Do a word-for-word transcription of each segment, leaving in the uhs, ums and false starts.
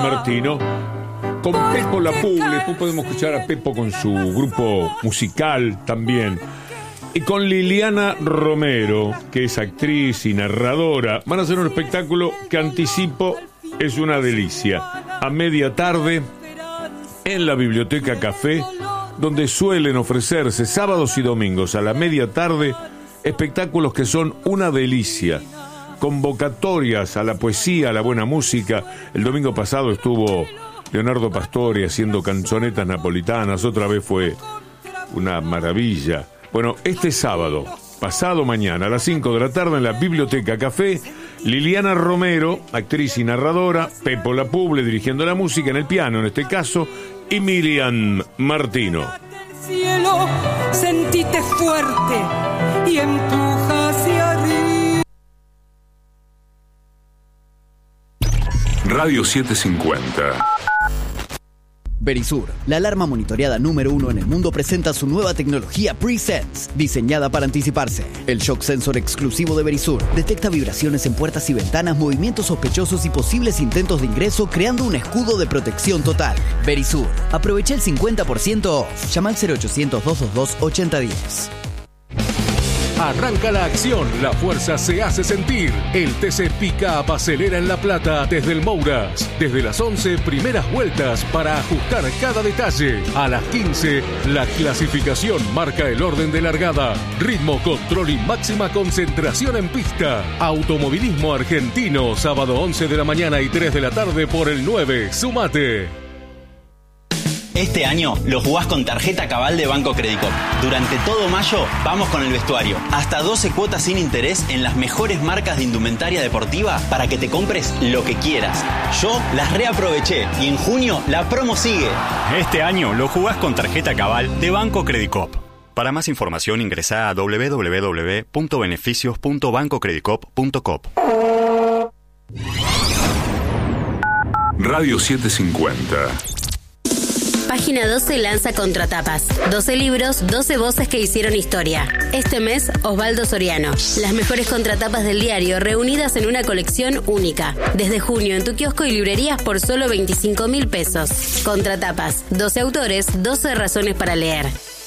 Martino, con Pepo La Puble. Después podemos escuchar a Pepo con su grupo musical también. Y con Liliana Romero, que es actriz y narradora. Van a hacer un espectáculo que anticipo es una delicia. A media tarde, en la Biblioteca Café, donde suelen ofrecerse sábados y domingos a la media tarde espectáculos que son una delicia. Convocatorias a la poesía, a la buena música. El domingo pasado estuvo Leonardo Pastore haciendo canzonetas napolitanas. Otra vez fue una maravilla. Bueno, este sábado, pasado mañana, a las cinco de la tarde en la Biblioteca Café, Liliana Romero, actriz y narradora, Pepo La Puble dirigiendo la música en el piano, en este caso, y Miriam Martino. Cielo, sentite fuerte y empuja hacia arriba. Radio setecientos cincuenta. Verisur, la alarma monitoreada número uno en el mundo, presenta su nueva tecnología Pre-Sense, diseñada para anticiparse. El shock sensor exclusivo de Verisur detecta vibraciones en puertas y ventanas, movimientos sospechosos y posibles intentos de ingreso, creando un escudo de protección total. Verisur, aprovecha el cincuenta por ciento off. Llama al cero ochocientos, doscientos veintidós, ochenta diez. Arranca la acción, la fuerza se hace sentir. El T C Pick-up acelera en La Plata desde el Mouras. Desde las once, primeras vueltas para ajustar cada detalle. A las quince, la clasificación marca el orden de largada. Ritmo, control y máxima concentración en pista. Automovilismo argentino, sábado once de la mañana y tres de la tarde por el nueve. ¡Sumate! Este año lo jugás con tarjeta Cabal de Banco Credicop. Durante todo mayo vamos con el vestuario. Hasta doce cuotas sin interés en las mejores marcas de indumentaria deportiva para que te compres lo que quieras. Yo las reaproveché y en junio la promo sigue. Este año lo jugás con tarjeta Cabal de Banco Credicop. Para más información ingresá a doble u doble u doble u punto beneficios punto banco credicop punto com. Radio setecientos cincuenta. Página doce lanza Contratapas. doce libros, doce voces que hicieron historia. Este mes, Osvaldo Soriano. Las mejores contratapas del diario reunidas en una colección única. Desde junio en tu kiosco y librerías por solo veinticinco mil pesos. Contratapas. doce autores, doce razones para leer.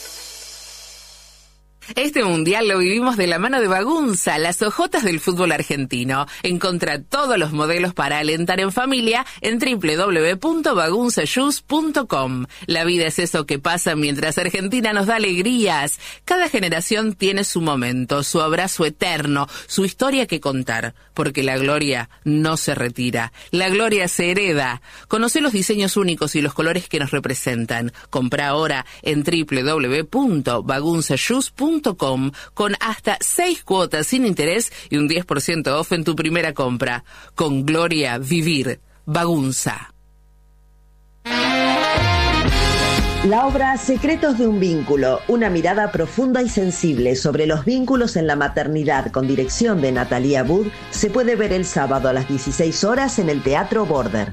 Este mundial lo vivimos de la mano de Bagunza, las ojotas del fútbol argentino. Encontrá todos los modelos para alentar en familia en doble u doble u doble u punto bagunza shoes punto com. La vida es eso que pasa mientras Argentina nos da alegrías. Cada generación tiene su momento, su abrazo eterno, su historia que contar, porque la gloria no se retira. La gloria se hereda. Conocé los diseños únicos y los colores que nos representan. Comprá ahora en doble u doble u doble u punto bagunza shoes punto com con hasta seis cuotas sin interés y un diez por ciento off en tu primera compra. Con gloria, vivir. Bagunza. La obra Secretos de un vínculo, una mirada profunda y sensible sobre los vínculos en la maternidad, con dirección de Natalia Wood, se puede ver el sábado a las dieciséis horas en el Teatro Border.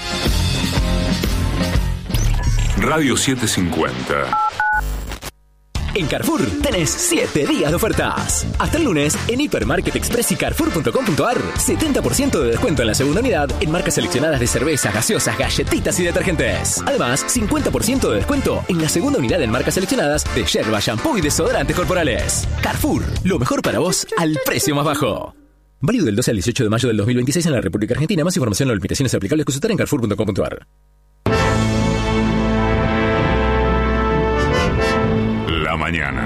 Radio setecientos cincuenta. En Carrefour tenés siete días de ofertas. Hasta el lunes, en Hipermarket Express y Carrefour punto com punto ar, setenta por ciento de descuento en la segunda unidad en marcas seleccionadas de cervezas, gaseosas, galletitas y detergentes. Además, cincuenta por ciento de descuento en la segunda unidad en marcas seleccionadas de yerba, shampoo y desodorantes corporales. Carrefour, lo mejor para vos al precio más bajo. Válido del doce al dieciocho de mayo del dos mil veintiséis en la República Argentina. Más información o limitaciones aplicables consultar en Carrefour punto com punto ar. La mañana.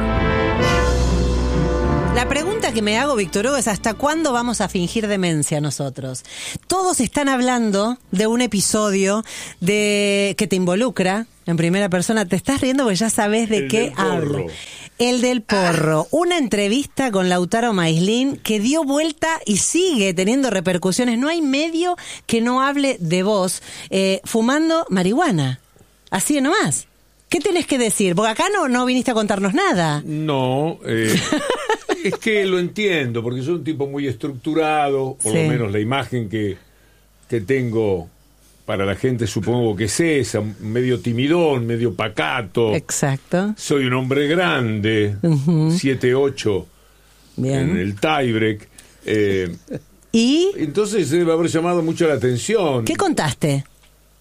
La pregunta que me hago, Víctor Hugo, es ¿hasta cuándo vamos a fingir demencia nosotros? Todos están hablando de un episodio de que te involucra en primera persona. Te estás riendo porque ya sabes de El qué del porro. hablo. El del porro. Una entrevista con Lautaro Maislin que dio vuelta y sigue teniendo repercusiones. No hay medio que no hable de vos eh, fumando marihuana. Así nomás. ¿Qué tenés que decir? Porque acá no, no viniste a contarnos nada. No, eh, es que lo entiendo, porque soy un tipo muy estructurado, por Sí. lo menos la imagen que, que tengo para la gente supongo que es esa, medio timidón, medio pacato. Exacto. Soy un hombre grande, Uh-huh. siete ocho Bien. en el tiebreak. Eh, ¿Y? Entonces debe haber llamado mucho la atención. ¿Qué contaste?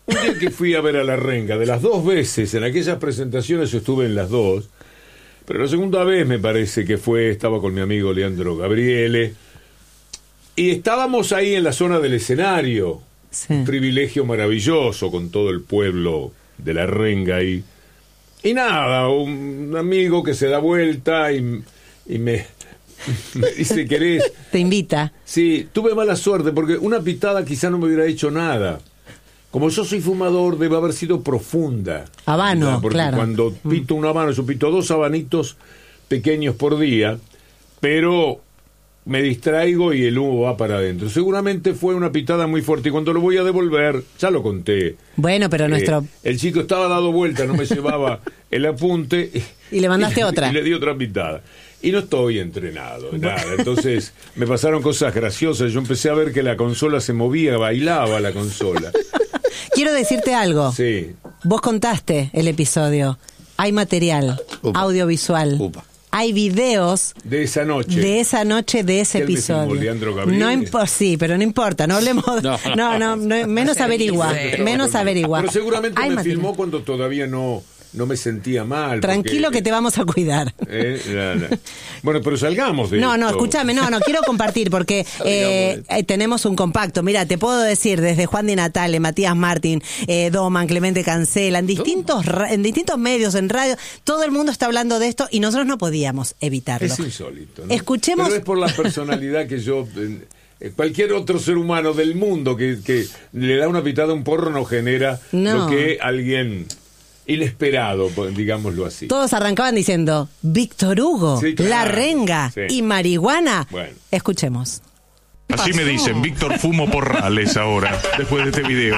Un día que fui a ver a La Renga, de las dos veces, en aquellas presentaciones yo estuve en las dos, pero la segunda vez me parece que fue, estaba con mi amigo Leandro Gabriele, y estábamos ahí en la zona del escenario, sí. Un privilegio maravilloso con todo el pueblo de La Renga ahí. Y nada, un amigo que se da vuelta y, y me, me dice, ¿querés? Te invita. Sí, tuve mala suerte porque una pitada quizá no me hubiera hecho nada. Como yo soy fumador, debe haber sido profunda. Habano, ¿verdad? Porque claro. Cuando pito un habano, yo pito dos habanitos pequeños por día, pero me distraigo y el humo va para adentro. Seguramente fue una pitada muy fuerte y cuando lo voy a devolver, ya lo conté. Bueno, pero nuestro... Eh, el chico estaba dado vuelta, no me llevaba el apunte. Y le mandaste y, otra. Y le di otra pitada. Y no estoy entrenado, nada. Entonces me pasaron cosas graciosas. Yo empecé a ver que la consola se movía, bailaba la consola. Quiero decirte algo. Sí. Vos contaste el episodio. Hay material Upa. audiovisual. Upa. Hay videos de esa noche, de esa noche, de ese episodio. Leandro Gabriel. No impo- sí, pero no importa, no hablemos. No, no, no, no menos averigua, menos averigua. Pero seguramente Hay me material. filmó cuando todavía no, no me sentía mal. Tranquilo porque, que te vamos a cuidar. Eh, no, no. Bueno, pero salgamos de No, esto. no, escúchame, no, no, quiero compartir porque eh, eh, tenemos un compacto. Mira, te puedo decir, desde Juan Di Natale, Matías Martín, eh, Doman, Clemente Cancela, en distintos, ra- en distintos medios, en radio, todo el mundo está hablando de esto y nosotros no podíamos evitarlo. Es insólito, ¿no? Escuchemos... Pero es por la personalidad que yo... Eh, cualquier otro ser humano del mundo que, que le da una pitada a un porro no genera No. lo que alguien... inesperado, digámoslo así. Todos arrancaban diciendo Víctor Hugo, Sí, claro. La Renga Sí. y marihuana. Bueno. Escuchemos. Así me dicen, Víctor Fumo Porrales ahora, después de este video.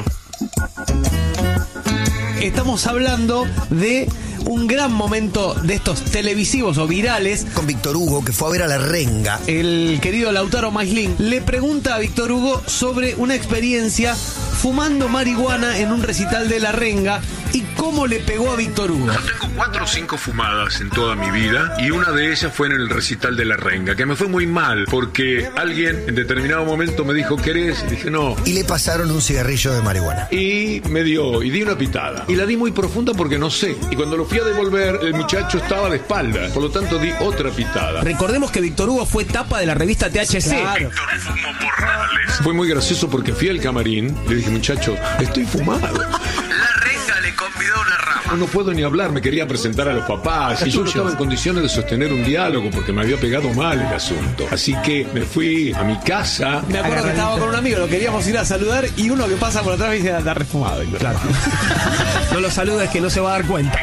Estamos hablando de un gran momento de estos televisivos o virales. Con Víctor Hugo, que fue a ver a La Renga. El querido Lautaro Maislin le pregunta a Víctor Hugo sobre una experiencia fumando marihuana en un recital de La Renga y cómo le pegó a Víctor Hugo. Yo tengo cuatro o cinco fumadas en toda mi vida y una de ellas fue en el recital de La Renga, que me fue muy mal porque alguien en determinado momento me dijo, ¿querés? Y dije, no. Y le pasaron un cigarrillo de marihuana. Y me dio, y di una pitada. Y la di muy profunda porque no sé. Y cuando lo fui a devolver, el muchacho estaba de espalda. Por lo tanto, di otra pitada. Recordemos que Víctor Hugo fue tapa de la revista T H C. Claro. Fue muy gracioso porque fui al camarín, le dije, muchacho, estoy fumado. La Renga le convidó una rama. No puedo ni hablar, me quería presentar a los papás y yo no estaba en condiciones de sostener un diálogo porque me había pegado mal el asunto. Así que me fui a mi casa. Me acuerdo que estaba con un amigo, lo queríamos ir a saludar y uno que pasa por atrás me dice, está refumado. Claro. No lo saludes que no se va a dar cuenta.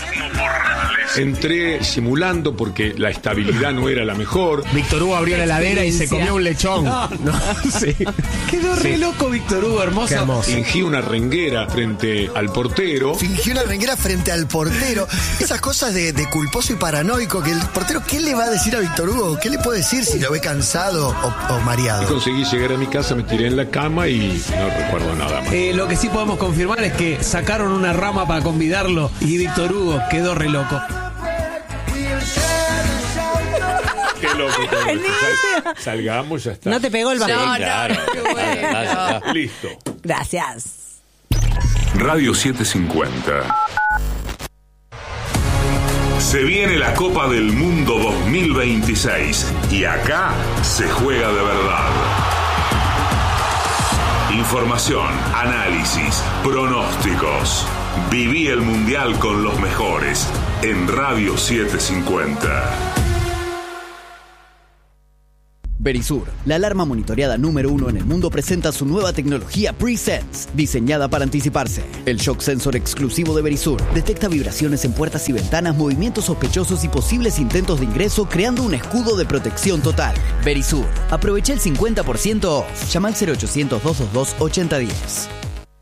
Entré simulando porque la estabilidad no era la mejor. Víctor Hugo abrió la heladera y se comió un lechón. No, no. Sí. Quedó re Sí. loco Víctor Hugo, hermoso. Qué hermoso. Fingí una renguera frente al portero. Fingió una renguera frente al portero. Esas cosas de, de culposo y paranoico. Que el portero, ¿qué le va a decir a Víctor Hugo? ¿Qué le puede decir si lo ve cansado o, o Y mareado? conseguí llegar a mi casa, me tiré en la cama y no recuerdo nada más. Eh, lo que sí podemos confirmar es que sacaron una rama para convidarlo y Víctor Hugo quedó re loco. Qué loco. todo esto. Sal- salgamos, ya está. No te pegó el bajón. No, no, qué bueno. Listo. Gracias. Radio setecientos cincuenta. Se viene la Copa del Mundo dos mil veintiséis y acá se juega de verdad. Información, análisis, pronósticos. Viví el Mundial con los mejores en Radio setecientos cincuenta. Verisur, la alarma monitoreada número uno en el mundo, presenta su nueva tecnología PreSense, diseñada para anticiparse. El shock sensor exclusivo de Verisur detecta vibraciones en puertas y ventanas, movimientos sospechosos y posibles intentos de ingreso, creando un escudo de protección total. Verisur, aprovecha el cincuenta por ciento off. Llama al cero ochocientos, doscientos veintidós, ochenta diez.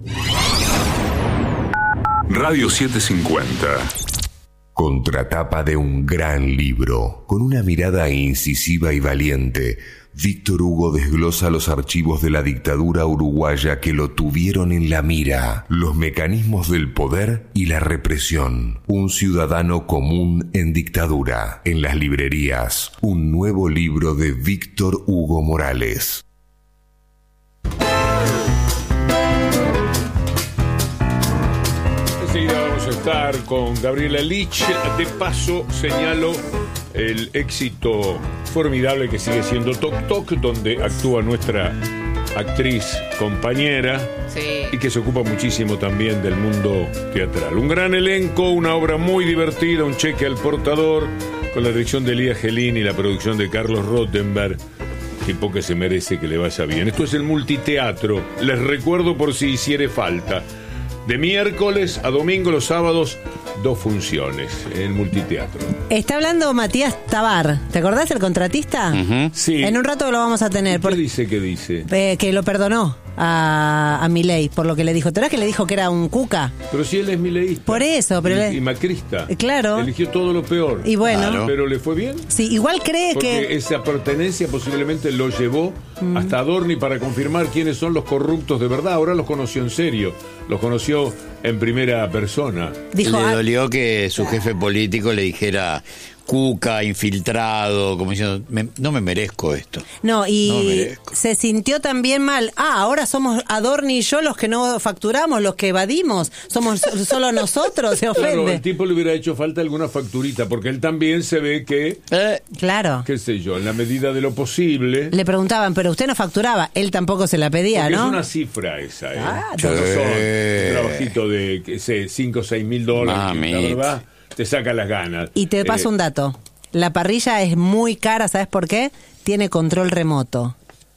Radio setecientos cincuenta. Contratapa de un gran libro. Con una mirada incisiva y valiente, Víctor Hugo desglosa los archivos de la dictadura uruguaya que lo tuvieron en la mira, los mecanismos del poder y la represión. Un ciudadano común en dictadura. En las librerías, un nuevo libro de Víctor Hugo Morales. estar con Gabriela Lich. De paso, señalo el éxito formidable que sigue siendo Toc Toc, donde actúa nuestra actriz compañera, sí, y que se ocupa muchísimo también del mundo teatral. Un gran elenco, una obra muy divertida, un cheque al portador, con la dirección de Elías Gelín y la producción de Carlos Rottenberg. Tipo que se merece que le vaya bien. Esto es el multiteatro. Les recuerdo por si hiciere falta. De miércoles a domingo, los sábados, dos funciones en multiteatro. Está hablando Matías Tabar. ¿Te acordás del contratista? Uh-huh. Sí. En un rato lo vamos a tener. ¿Qué dice? ¿Qué dice? Eh, que lo perdonó a, a Milei por lo que le dijo. ¿Te acuerdas que le dijo que era un cuca? Pero si él es mileísta. Por eso, pero... Y, le... y macrista. Claro. Eligió todo lo peor. Y bueno. Claro. Pero le fue bien. Sí, igual cree Porque que... esa pertenencia posiblemente lo llevó mm. hasta Adorni para confirmar quiénes son los corruptos de verdad. Ahora los conoció en serio. Los conoció en primera persona. Dijo, le dolió que su jefe político le dijera cuca, infiltrado, como diciendo, me, no me merezco esto. No, y no me merezco. Se sintió también mal. Ah, ahora somos Adorni y yo los que no facturamos, los que evadimos. Somos solo nosotros, se ofende. Claro, el tipo le hubiera hecho falta alguna facturita, porque él también se ve que... Eh, claro. Qué sé yo, en la medida de lo posible... Le preguntaban, pero usted no facturaba. Él tampoco se la pedía, porque ¿no? es una cifra esa, ¿eh? Ah, no son un trabajito de, qué sé, cinco o seis mil dólares, la verdad... te saca las ganas. Y te paso eh, un dato. La parrilla es muy cara, ¿sabes por qué? Tiene control remoto.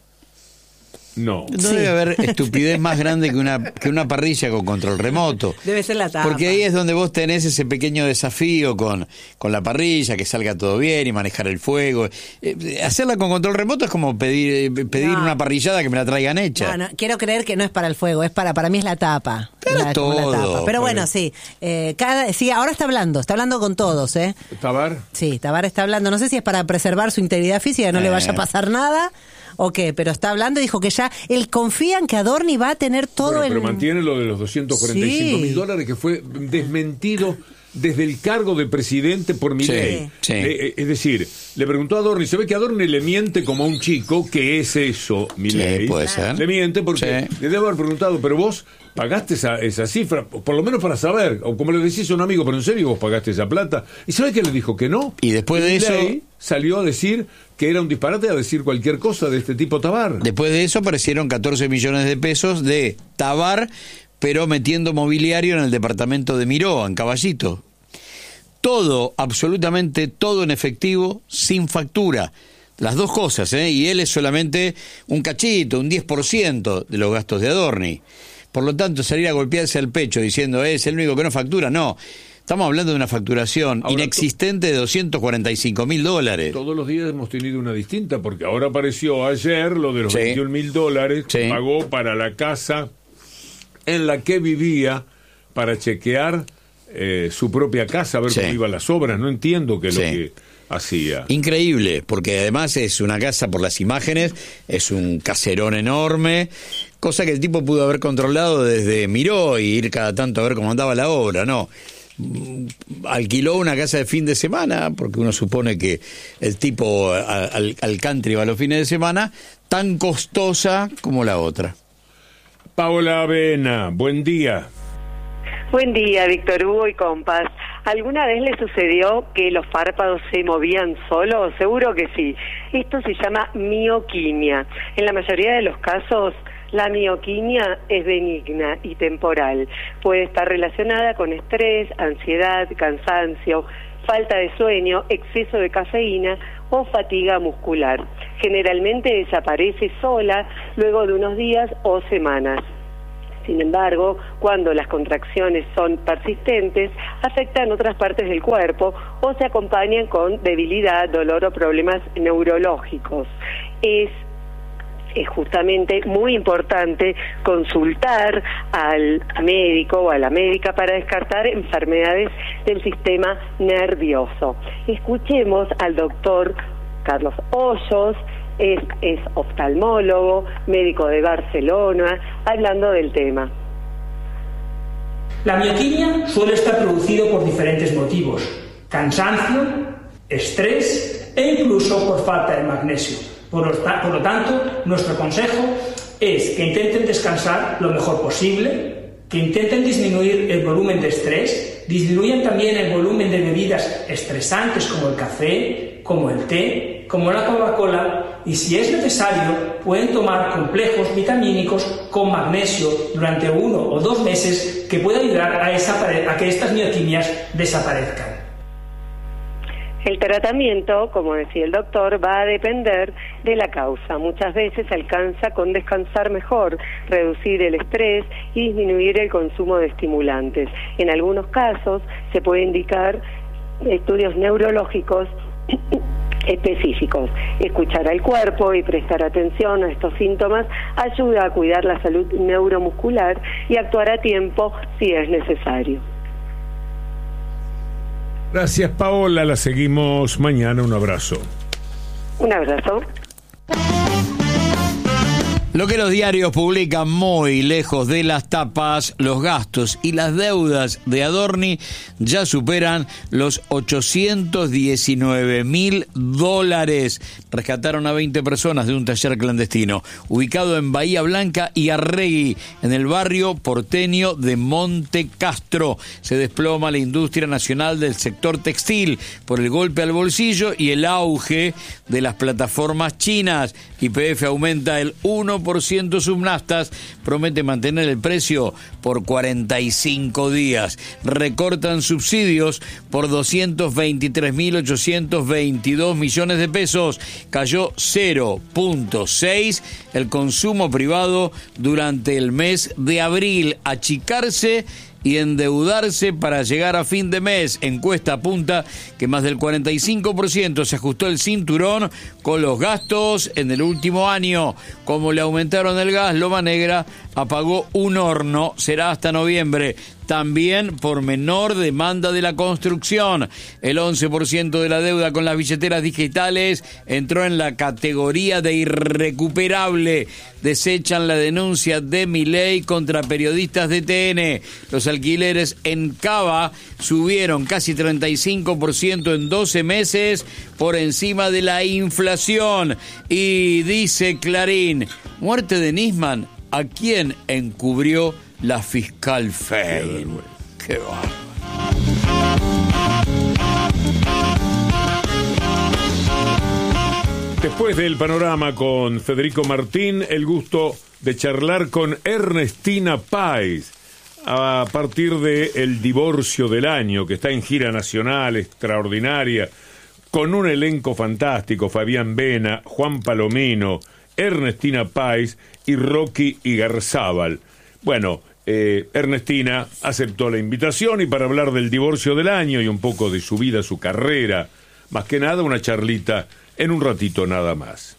No. No sí. Debe haber estupidez más grande que una, que una parrilla con control remoto. Debe ser la tapa. Porque ahí es donde vos tenés ese pequeño desafío con, con la parrilla, que salga todo bien y manejar el fuego. Eh, hacerla con control remoto es como pedir pedir no. una parrillada que me la traigan hecha. No, no, quiero creer que no es para el fuego, es para para mí es la tapa. Pero la, todo. La tapa. Pero bueno, sí. Eh, cada, sí, ahora está hablando, está hablando con todos, ¿eh? ¿Tabar? Sí, Tabar está hablando. No sé si es para preservar su integridad física, que no eh. le vaya a pasar nada. ¿O qué? Pero está hablando y dijo que ya él confía en que Adorni va a tener todo bueno, el... Pero mantiene lo de los doscientos cuarenta y cinco mil sí. dólares que fue desmentido desde el cargo de presidente por Milei. Sí, sí. Eh, es decir, le preguntó a Adorni, se ve que Adorni le miente como a un chico, que es eso, Milei. Sí, puede ser. Le miente porque sí. le debe haber preguntado, pero vos pagaste esa, esa cifra, por lo menos para saber, o como le decís a un amigo, pero en serio vos pagaste esa plata. ¿Y sabés que le dijo que no? Y después de eso... salió a decir que era un disparate, a decir cualquier cosa de este tipo Tabar. Después de eso aparecieron catorce millones de pesos de Tabar, pero metiendo mobiliario en el departamento de Miró, en Caballito. Todo, absolutamente todo en efectivo, sin factura. Las dos cosas, ¿eh? Y él es solamente un cachito, un diez por ciento de los gastos de Adorni. Por lo tanto, salir a golpearse al pecho diciendo, es el único que no factura, no. Estamos hablando de una facturación ahora, inexistente de doscientos cuarenta y cinco mil dólares. Todos los días hemos tenido una distinta, porque ahora apareció ayer lo de los sí. veintiún mil dólares que sí. pagó para la casa en la que vivía para chequear eh, su propia casa, a ver sí. cómo iban las obras. No entiendo qué es sí. lo que hacía. Increíble, porque además es una casa, por las imágenes, es un caserón enorme, cosa que el tipo pudo haber controlado desde Miró y ir cada tanto a ver cómo andaba la obra, no. Alquiló una casa de fin de semana, porque uno supone que el tipo al, al country va los fines de semana, tan costosa como la otra. Paola Avena, buen día. Buen día, Víctor Hugo y compas. ¿Alguna vez le sucedió que los párpados se movían solos? Seguro que sí. Esto se llama mioquimia. En la mayoría de los casos, la mioquimia es benigna y temporal. Puede estar relacionada con estrés, ansiedad, cansancio, falta de sueño, exceso de cafeína o fatiga muscular. Generalmente desaparece sola luego de unos días o semanas. Sin embargo, cuando las contracciones son persistentes, afectan otras partes del cuerpo o se acompañan con debilidad, dolor o problemas neurológicos. Es Es justamente muy importante consultar al médico o a la médica para descartar enfermedades del sistema nervioso. Escuchemos al doctor Carlos Hoyos, es, es oftalmólogo, médico de Barcelona, hablando del tema. La mioquimia suele estar producido por diferentes motivos: cansancio, estrés e incluso por falta de magnesio. Por lo, por lo tanto, nuestro consejo es que intenten descansar lo mejor posible, que intenten disminuir el volumen de estrés, disminuyan también el volumen de bebidas estresantes como el café, como el té, como la Coca-Cola, y si es necesario pueden tomar complejos vitamínicos con magnesio durante uno o dos meses que puede ayudar a, esa, a que estas mioquimias desaparezcan. El tratamiento, como decía el doctor, va a depender de la causa. Muchas veces alcanza con descansar mejor, reducir el estrés y disminuir el consumo de estimulantes. En algunos casos se puede indicar estudios neurológicos específicos. Escuchar al cuerpo y prestar atención a estos síntomas ayuda a cuidar la salud neuromuscular y actuar a tiempo si es necesario. Gracias, Paola. La seguimos mañana. Un abrazo. Un abrazo. Lo que los diarios publican muy lejos de las tapas, los gastos y las deudas de Adorni ya superan los ochocientos diecinueve mil dólares. Rescataron a veinte personas de un taller clandestino ubicado en Bahía Blanca y Arregui, en el barrio porteño de Monte Castro. Se desploma la industria nacional del sector textil por el golpe al bolsillo y el auge de las plataformas chinas. Y P F aumenta el uno por ciento subnaftas, promete mantener el precio por cuarenta y cinco días. Recortan subsidios por doscientos veintitrés mil ochocientos veintidós millones de pesos. Cayó cero punto seis el consumo privado durante el mes de abril. Achicarse y endeudarse para llegar a fin de mes. Encuesta apunta que más del cuarenta y cinco por ciento se ajustó el cinturón con los gastos en el último año. Como le aumentaron el gas, Loma Negra apagó un horno, será hasta noviembre. También por menor demanda de la construcción. El once por ciento de la deuda con las billeteras digitales entró en la categoría de irrecuperable. Desechan la denuncia de Milei contra periodistas de T N. Los alquileres en Cava subieron casi treinta y cinco por ciento en doce meses por encima de la inflación. Y dice Clarín, muerte de Nisman, ¿a quién encubrió la fiscal Fein? Qué bárbaro. Después del panorama con Federico Martín, el gusto de charlar con Ernestina Páez a partir del divorcio del año, que está en gira nacional extraordinaria, con un elenco fantástico: Fabián Vena, Juan Palomino, Ernestina Páez y Rocky Igarzábal. Bueno, eh, Ernestina aceptó la invitación y para hablar del divorcio del año y un poco de su vida, su carrera, más que nada una charlita en un ratito nada más.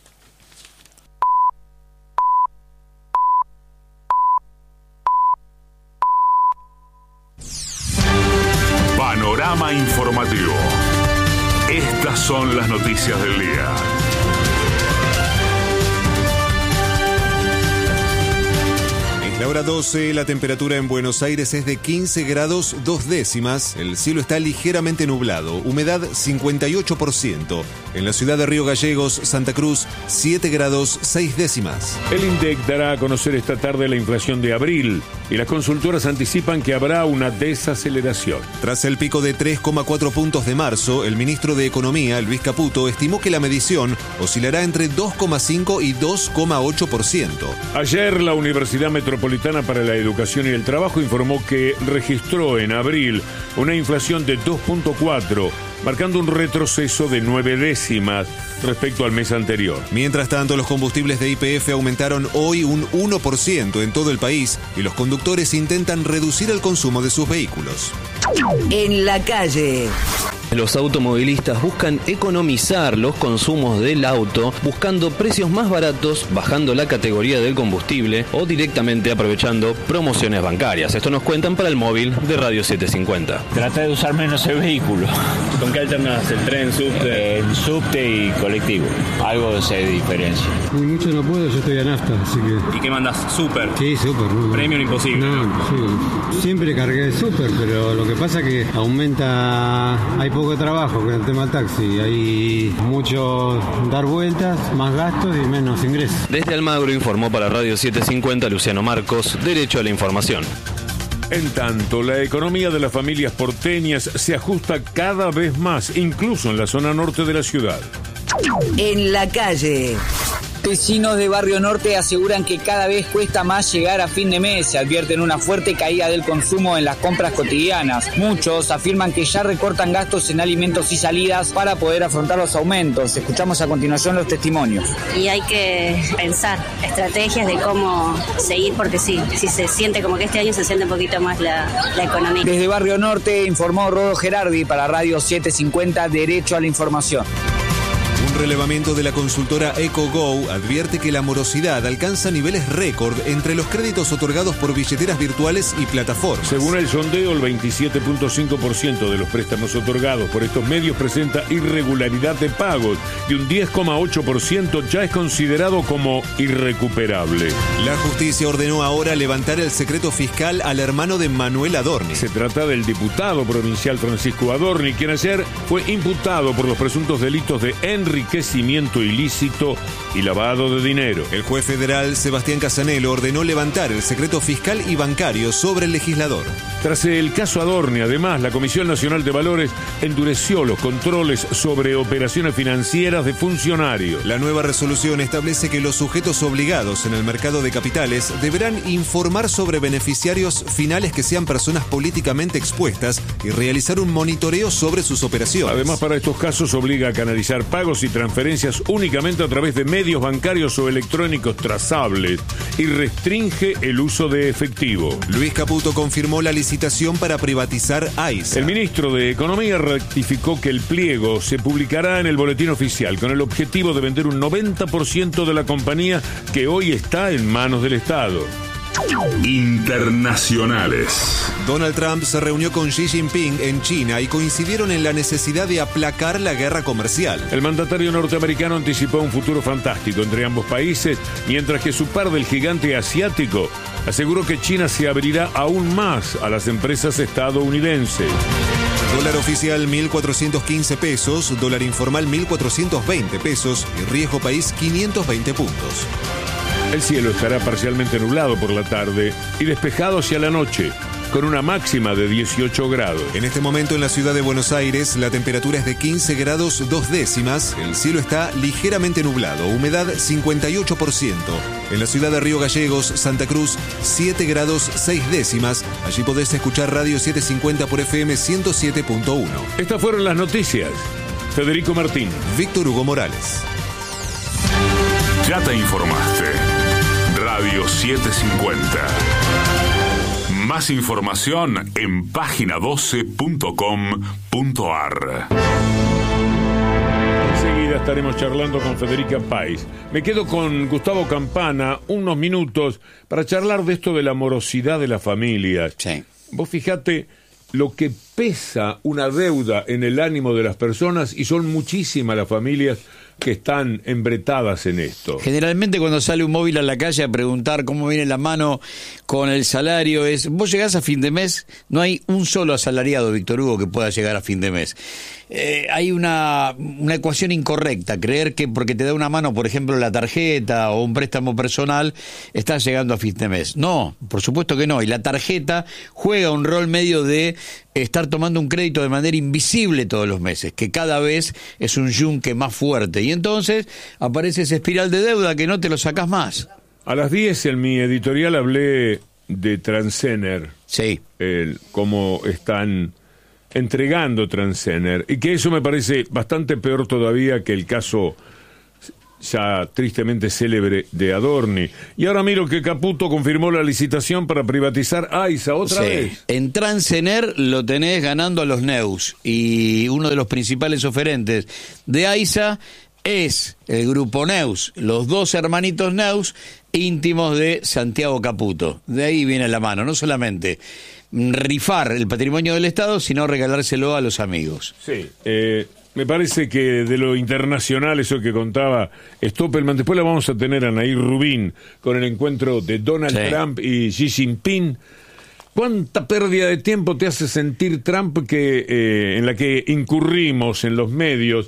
Panorama informativo. Estas son las noticias del día. La hora doce, la temperatura en Buenos Aires es de quince grados dos décimas, el cielo está ligeramente nublado, humedad cincuenta y ocho por ciento. En la ciudad de Río Gallegos, Santa Cruz, siete grados seis décimas. El INDEC dará a conocer esta tarde la inflación de abril y las consultoras anticipan que habrá una desaceleración. Tras el pico de tres coma cuatro puntos de marzo, el ministro de Economía, Luis Caputo, estimó que la medición oscilará entre dos coma cinco y dos coma ocho por ciento. Ayer la Universidad Metropolitana para la Educación y el Trabajo informó que registró en abril una inflación de dos punto cuatro, marcando un retroceso de nueve décimas respecto al mes anterior. Mientras tanto, los combustibles de Y P F aumentaron hoy un uno por ciento en todo el país y los conductores intentan reducir el consumo de sus vehículos. En la calle. Los automovilistas buscan economizar los consumos del auto buscando precios más baratos, bajando la categoría del combustible o directamente aprovechando promociones bancarias. Esto nos cuentan para el móvil de Radio setecientos cincuenta. Trata de usar menos el vehículo. ¿Con qué alternás? ¿El tren, subte? El subte y colectivo. Algo se diferencia. Y mucho no puedo, yo estoy a nafta, así que... ¿Y qué mandas? ¿Súper? Sí, súper. No, Premium imposible. No, sí. Siempre cargué de súper, pero lo que pasa es que aumenta... Hay poco trabajo con el tema del taxi. Hay mucho dar vueltas, más gastos y menos ingresos. Desde Almagro informó para Radio setecientos cincuenta Luciano Marcos, Derecho a la Información. En tanto, la economía de las familias porteñas se ajusta cada vez más, incluso en la zona norte de la ciudad. En la calle. Vecinos de Barrio Norte aseguran que cada vez cuesta más llegar a fin de mes. Se advierten una fuerte caída del consumo en las compras cotidianas. Muchos afirman que ya recortan gastos en alimentos y salidas para poder afrontar los aumentos. Escuchamos a continuación los testimonios. Y hay que pensar estrategias de cómo seguir, porque sí, si se siente como que este año se siente un poquito más la, la economía. Desde Barrio Norte informó Rodo Gerardi para Radio setecientos cincuenta, Derecho a la Información. Un relevamiento de la consultora EcoGo advierte que la morosidad alcanza niveles récord entre los créditos otorgados por billeteras virtuales y plataformas. Según el sondeo, el veintisiete punto cinco por ciento de los préstamos otorgados por estos medios presenta irregularidad de pagos y un diez coma ocho por ciento ya es considerado como irrecuperable. La justicia ordenó ahora levantar el secreto fiscal al hermano de Manuel Adorni. Se trata del diputado provincial Francisco Adorni, quien ayer fue imputado por los presuntos delitos de enriquecimiento ilícito y lavado de dinero. El juez federal Sebastián Casanelo ordenó levantar el secreto fiscal y bancario sobre el legislador. Tras el caso Adorni, además, la Comisión Nacional de Valores endureció los controles sobre operaciones financieras de funcionarios. La nueva resolución establece que los sujetos obligados en el mercado de capitales deberán informar sobre beneficiarios finales que sean personas políticamente expuestas y realizar un monitoreo sobre sus operaciones. Además, para estos casos obliga a canalizar pagos y transferencias únicamente a través de medios bancarios o electrónicos trazables y restringe el uso de efectivo. Luis Caputo confirmó la licitación para privatizar AISA. El ministro de Economía rectificó que el pliego se publicará en el boletín oficial con el objetivo de vender un noventa por ciento de la compañía que hoy está en manos del Estado. Internacionales. Donald Trump se reunió con Xi Jinping en China y coincidieron en la necesidad de aplacar la guerra comercial. El mandatario norteamericano anticipó un futuro fantástico entre ambos países, mientras que su par del gigante asiático aseguró que China se abrirá aún más a las empresas estadounidenses. Dólar oficial mil cuatrocientos quince pesos, dólar informal mil cuatrocientos veinte pesos y riesgo país quinientos veinte puntos. El cielo estará parcialmente nublado por la tarde y despejado hacia la noche, con una máxima de dieciocho grados. En este momento en la ciudad de Buenos Aires la temperatura es de quince grados dos décimas, el cielo está ligeramente nublado, humedad cincuenta y ocho por ciento. En la ciudad de Río Gallegos, Santa Cruz, siete grados seis décimas. Allí podés escuchar Radio setecientos cincuenta por F M ciento siete punto uno. Estas fueron las noticias. Federico Martín. Víctor Hugo Morales. Ya te informaste. Radio setecientos cincuenta. Más información en página doce punto com punto ar. Enseguida estaremos charlando con Federica País. Me quedo con Gustavo Campana unos minutos para charlar de esto de la morosidad de la familia. Sí. Vos fijate lo que pesa una deuda en el ánimo de las personas y son muchísimas las familias que están embretadas en esto. Generalmente cuando sale un móvil a la calle a preguntar cómo viene la mano con el salario es, vos llegás a fin de mes, no hay un solo asalariado, Víctor Hugo, que pueda llegar a fin de mes. Eh, hay una, una ecuación incorrecta, creer que porque te da una mano, por ejemplo, la tarjeta o un préstamo personal, estás llegando a fin de mes. No, por supuesto que no, y la tarjeta juega un rol medio de estar tomando un crédito de manera invisible todos los meses, que cada vez es un yunque más fuerte, y entonces aparece esa espiral de deuda que no te lo sacás más. A las diez en mi editorial hablé de Transener. Sí. El, cómo están entregando Transener, y que eso me parece bastante peor todavía que el caso ya tristemente célebre de Adorni. Y ahora miro que Caputo confirmó la licitación para privatizar AISA otra sí. vez. En Transener lo tenés ganando a los Neus, y uno de los principales oferentes de AISA es el grupo Neus, los dos hermanitos Neus íntimos de Santiago Caputo. De ahí viene la mano, no solamente rifar el patrimonio del Estado, sino regalárselo a los amigos. Sí, eh, me parece que de lo internacional, eso que contaba Stoppelman, después la vamos a tener a Nair Rubín con el encuentro de Donald sí. Trump y Xi Jinping. ¿Cuánta pérdida de tiempo te hace sentir Trump que eh, en la que incurrimos en los medios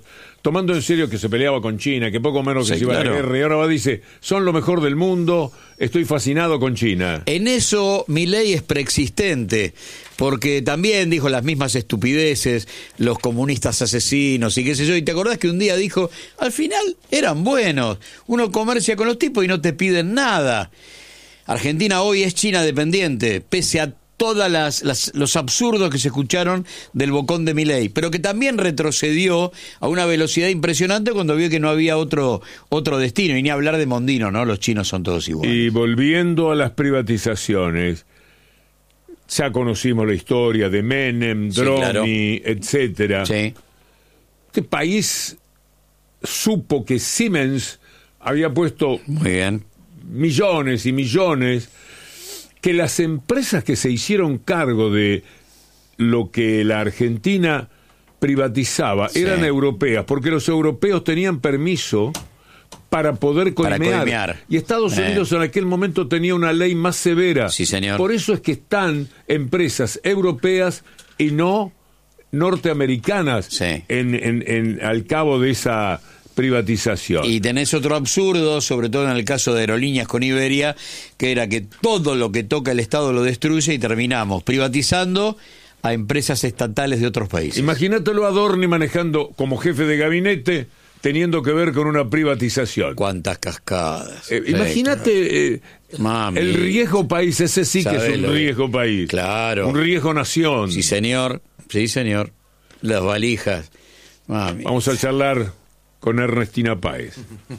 tomando en serio que se peleaba con China, que poco menos que Sí, se iba claro. a la guerra, y ahora va dice, son lo mejor del mundo, estoy fascinado con China. En eso Milei es preexistente, porque también dijo las mismas estupideces, los comunistas asesinos y qué sé yo, y te acordás que un día dijo, al final eran buenos, uno comercia con los tipos y no te piden nada. Argentina hoy es China dependiente, pese a todas las, las los absurdos que se escucharon del bocón de Milei, pero que también retrocedió a una velocidad impresionante cuando vio que no había otro otro destino, y ni hablar de Mondino, ¿no? Los chinos son todos iguales. Y volviendo a las privatizaciones, ya conocimos la historia de Menem, Sí, Dromi, claro. etcétera. Sí. Este país supo que Siemens había puesto Muy bien. millones y millones, que las empresas que se hicieron cargo de lo que la Argentina privatizaba Sí. eran europeas, porque los europeos tenían permiso para poder Para coimear. coimear. Y Estados Eh. Unidos en aquel momento tenía una ley más severa. Sí, señor. Por eso es que están empresas europeas y no norteamericanas Sí. en, en, en, al cabo de esa privatización. Y tenés otro absurdo, sobre todo en el caso de Aerolíneas con Iberia, que era que todo lo que toca el Estado lo destruye y terminamos privatizando a empresas estatales de otros países. Imagínatelo a Adorni manejando como jefe de gabinete, teniendo que ver con una privatización. Cuántas cascadas. Eh, Sí, imagínate eh, Mami. el riesgo país, ese sí que es Sabelo. un riesgo país. Claro. Un riesgo nación. Sí, señor. Sí, señor. Las valijas. Mami. Vamos a charlar con Ernestina Páez.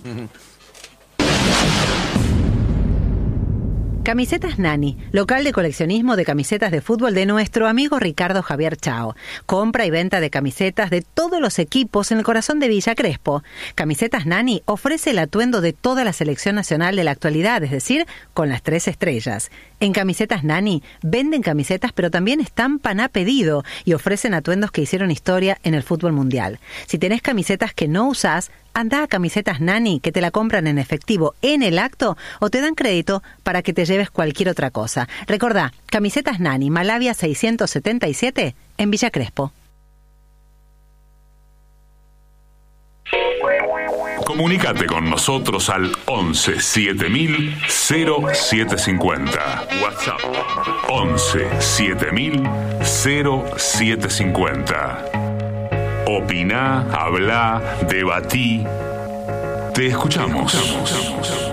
Camisetas Nani, local de coleccionismo de camisetas de fútbol de nuestro amigo Ricardo Javier Chao. Compra y venta de camisetas de todos los equipos en el corazón de Villa Crespo. Camisetas Nani ofrece el atuendo de toda la selección nacional de la actualidad, es decir, con las tres estrellas. En Camisetas Nani venden camisetas, pero también estampan a pedido y ofrecen atuendos que hicieron historia en el fútbol mundial. Si tenés camisetas que no usás, anda a Camisetas Nani, que te la compran en efectivo en el acto o te dan crédito para que te lleves cualquier otra cosa. Recordá, Camisetas Nani, Malavia seiscientos setenta y siete, en Villa Crespo. Comunícate con nosotros al once siete mil cero siete cincuenta. WhatsApp once siete mil cero siete cincuenta. Opina, habla, debatí. Te escuchamos.